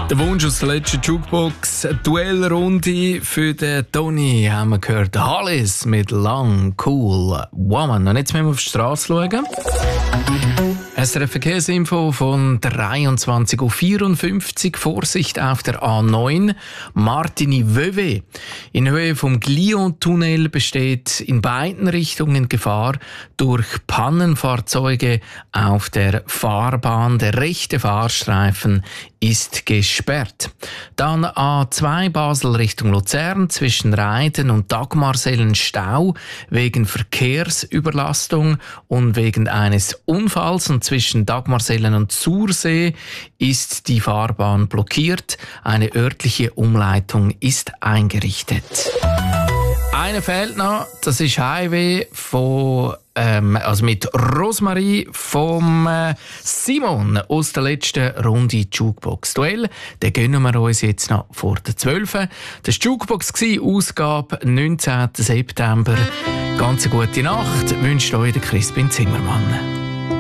Der Wunsch aus der letzten Jukebox, Duellrunde für den Toni, haben wir gehört. Hollis mit Long Cool Woman. Und jetzt müssen wir auf die Straße schauen. SRF Verkehrsinfo von 23.54 Uhr. Vorsicht auf der A9 Martigny-Vevey. In Höhe vom Glion-Tunnel besteht in beiden Richtungen Gefahr durch Pannenfahrzeuge auf der Fahrbahn. Der rechte Fahrstreifen ist gesperrt. Dann A2 Basel Richtung Luzern zwischen Reiden und Dagmarsellen Stau wegen Verkehrsüberlastung und wegen eines Unfalls. Und zwischen Dagmarsellen und Sursee ist die Fahrbahn blockiert. Eine örtliche Umleitung ist eingerichtet. Eine fehlt noch, das ist Highway von mit Rosmarie vom Simon aus der letzten Runde Jukebox-Duell. Den gönnen wir uns jetzt noch vor der 12. Das war Jukebox, Ausgabe 19. September. Ganz eine gute Nacht wünscht euch der Crispin Zimmermann.